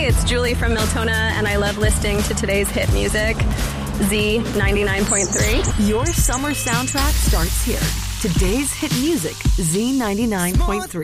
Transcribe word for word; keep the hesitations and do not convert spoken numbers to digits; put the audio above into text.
it's Julie from Miltona, and I love listening to today's hit music, Z ninety-nine point three. Your summer soundtrack starts here. Today's hit music, Z ninety-nine point three.